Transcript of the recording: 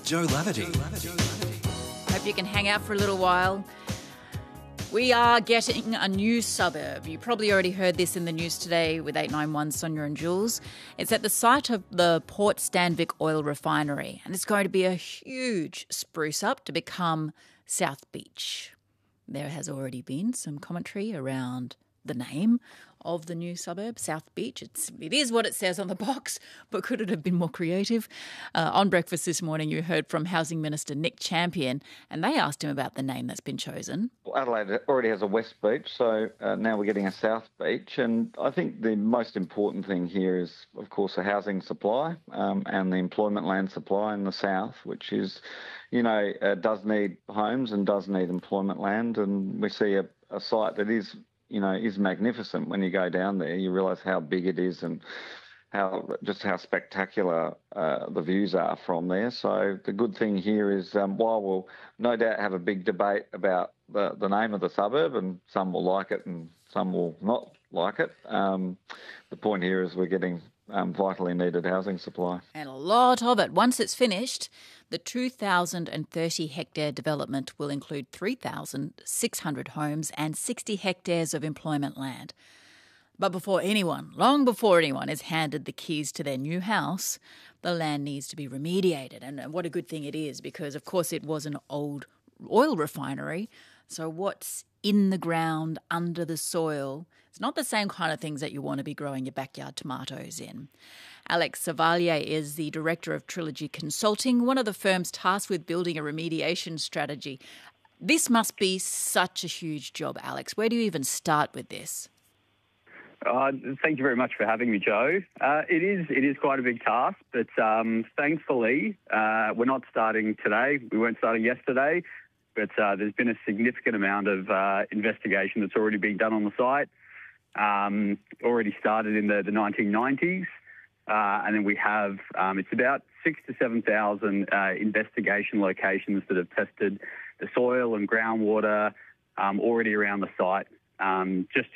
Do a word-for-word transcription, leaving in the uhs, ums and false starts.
Joe Laverty. Hope you can hang out for a little while. We are getting a new suburb. You probably already heard this in the news today with eight nine one Sonia and Jules. It's at the site of the Port Stanvic Oil Refinery, and it's going to be a huge spruce up to become South Beach. There has already been some commentary around the name of the new suburb, South Beach. It's, it is what it says on the box, but could it have been more creative? Uh, on Breakfast this morning, you heard from Housing Minister Nick Champion, and they asked him about the name that's been chosen. Well, Adelaide already has a West Beach, so uh, now we're getting a South Beach. And I think the most important thing here is, of course, the housing supply um, and the employment land supply in the south, which is, you know, uh, does need homes and does need employment land. And we see a, a site that is you know, is magnificent. When you go down there, you realise how big it is and how just how spectacular uh, the views are from there. So the good thing here is um, while we'll no doubt have a big debate about the, the name of the suburb, and some will like it and some will not like it, um, the point here is we're getting um, vitally needed housing supply. And a lot of it. Once it's finished, the two thousand thirty hectare development will include three thousand six hundred homes and sixty hectares of employment land. But before anyone, long before anyone is handed the keys to their new house, the land needs to be remediated. And what a good thing it is, because of course it was an old oil refinery. So what's in the ground, under the soil, it's not the same kind of things that you want to be growing your backyard tomatoes in. Alex Savalier is the director of Trilogy Consulting, one of the firms tasked with building a remediation strategy. This must be such a huge job, Alex. Where do you even start with this? Uh, thank you very much for having me, Joe. Uh, it is it is quite a big task, but um, thankfully uh, we're not starting today. We weren't starting yesterday, but uh, there's been a significant amount of uh, investigation that's already been done on the site. Um, already started in the, the nineteen nineties. Uh, and then we have, um, it's about six to seven thousand uh, investigation locations that have tested the soil and groundwater um, already around the site. Um, just